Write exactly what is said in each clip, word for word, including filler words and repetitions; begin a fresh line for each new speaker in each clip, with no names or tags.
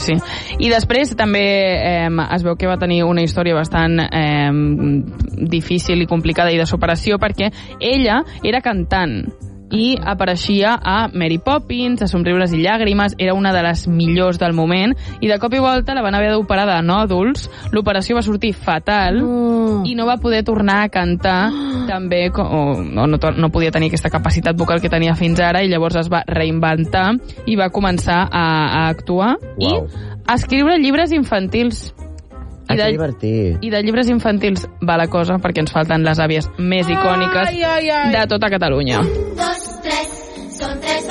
sí. I després també eh, es veu que va tenir una història bastant eh, difícil i complicada i de superació perquè ella era cantant i apareixia a Mary Poppins, a Somriures i Llàgrimes, era una de les millors del moment, i de cop i volta la van haver d'operar de nòduls, l'operació va sortir fatal mm. i no va poder tornar a cantar també, o, o no, no podia tenir aquesta capacitat vocal que tenia fins ara, i llavors es va reinventar i va començar a, a actuar wow. i a escriure llibres infantils.
I de,
I de llibres infantils va la cosa, perquè ens falten les àvies més icòniques ai, ai, ai. de tota Catalunya.
Un, dos, tres, són tres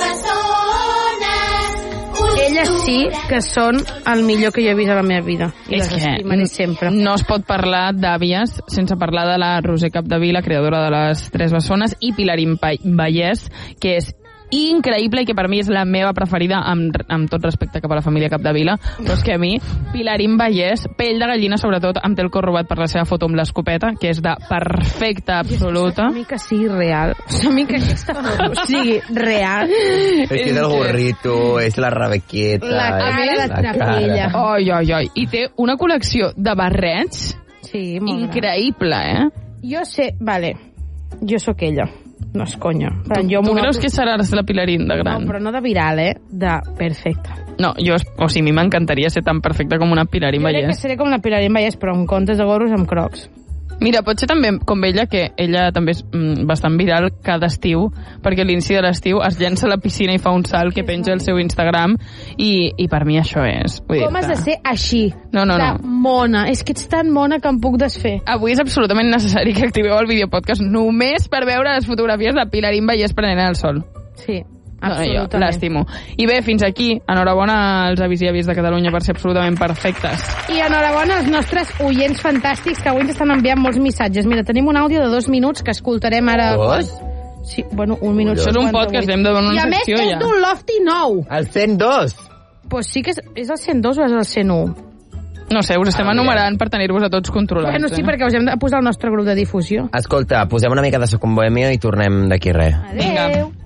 persones. Un,
Elles sí que són el millor que jo he vist a la meva vida. I
és
les estimaré sempre.
No es pot parlar d'àvies sense parlar de la Roser Capdevila, creadora de les Tres Bessones, i Pilarín Vallès, que és increïble i que per mi és la meva preferida amb, amb tot respecte cap a la família Capdevila, però és que a mi Pilarín Vallès, pell de gallina sobretot, em té el cor robat per la seva foto amb l'escopeta, que és de perfecta absoluta.
A mi que sigui real, a mi que aquesta foto sigui real.
És que és el gorrito, és la Rebequieta,
la cara de trapella.
Oi, oi, oi. I té una col·lecció de barrets
sí,
increïble, eh?
Jo sé, vale, jo sóc ella. No és conya.
Tu,
jo
tu creus que seràs la Pilarín de gran?
No, però no de viral, eh? De perfecta.
No, jo, o sigui, a mi m'encantaria ser tan perfecta com una Pilarín Vallès.
Jo crec que seré com la Pilarín Vallès, però en comptes de gorros amb crocs.
Mira, pot ser també com ella, que ella també és mm, bastant viral cada estiu, perquè a l'inici de l'estiu es llença a la piscina i fa un salt que penja al seu Instagram, i, i per mi això és... Vull
com
dir,
has de ser així?
No, no, no.
De mona. És que ets tan mona que em puc desfer.
Avui és absolutament necessari que activeu el videopodcast només per veure les fotografies de Pilarín Vallès prenent el sol.
Sí.
No, jo l'estimo. I bé, fins aquí. Enhorabona als avis i avis de Catalunya per ser absolutament perfectes.
I enhorabona als nostres oients fantàstics que avui ens estan enviant molts missatges. Mira, tenim un àudio de dos minuts que escoltarem ara.
Dos?
Sí, bueno, un minut.
Això és un podcast, hem de donar una secció ja.
I a més és d'un Lofty nou.
El cent dos?
Pues sí que és, és el cent dos o és el cent u?
No sé, us estem ah, enumerant per tenir-vos a tots controlats.
Bueno, sí,
eh?
perquè us hem de posar al nostre grup de difusió.
Escolta, posem una mica de Socom Bohemio i tornem d'aquí res.
Adéu. Vinga.